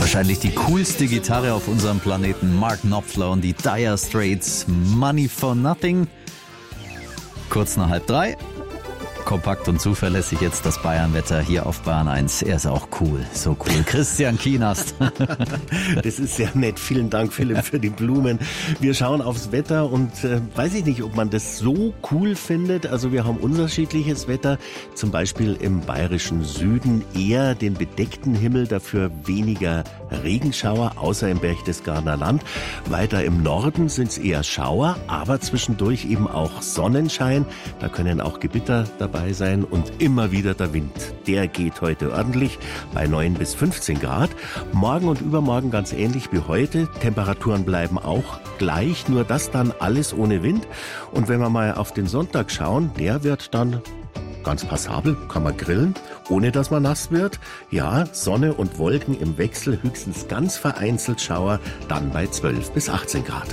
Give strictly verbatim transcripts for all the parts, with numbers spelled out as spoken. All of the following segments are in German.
Wahrscheinlich die coolste Gitarre auf unserem Planeten, Mark Knopfler und die Dire Straits, Money for Nothing. Kurz nach halb drei. Kompakt und zuverlässig jetzt das Bayern-Wetter hier auf Bayern eins. Er ist auch cool, so cool. Christian Kienast. Das ist sehr nett. Vielen Dank, Philipp, für die Blumen. Wir schauen aufs Wetter und äh, weiß ich nicht, ob man das so cool findet. Also wir haben unterschiedliches Wetter. Zum Beispiel im bayerischen Süden eher den bedeckten Himmel, dafür weniger Regenschauer, außer im Berchtesgadener Land. Weiter im Norden sind es eher Schauer, aber zwischendurch eben auch Sonnenschein. Da können auch Gewitter dabei sein und immer wieder der Wind. Der geht heute ordentlich bei neun bis fünfzehn Grad. Morgen und übermorgen ganz ähnlich wie heute. Temperaturen bleiben auch gleich, nur das dann alles ohne Wind. Und wenn wir mal auf den Sonntag schauen, der wird dann ganz passabel, kann man grillen, ohne dass man nass wird. Ja, Sonne und Wolken im Wechsel, höchstens ganz vereinzelt Schauer, dann bei zwölf bis achtzehn Grad.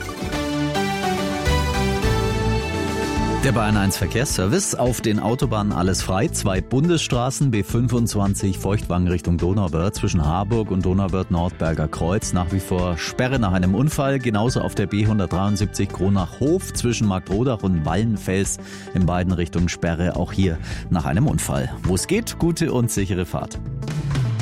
Der Bayern eins Verkehrsservice. Auf den Autobahnen alles frei. Zwei Bundesstraßen, B fünfundzwanzig Feuchtwangen Richtung Donauwörth zwischen Harburg und Donauwörth-Nordberger Kreuz. Nach wie vor Sperre nach einem Unfall. Genauso auf der B hundertdreiundsiebzig Kronach-Hof zwischen Marktrodach und Wallenfels. In beiden Richtungen Sperre, auch hier nach einem Unfall. Wo es geht, gute und sichere Fahrt.